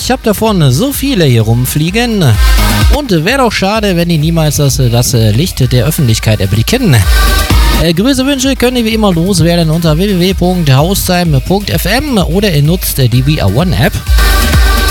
Ich habe davon so viele hier rumfliegen. Und wäre doch schade, wenn die niemals das Licht der Öffentlichkeit erblicken. Grüße, Wünsche könnt ihr wie immer loswerden unter www.haustime.fm oder ihr nutzt die VR One App.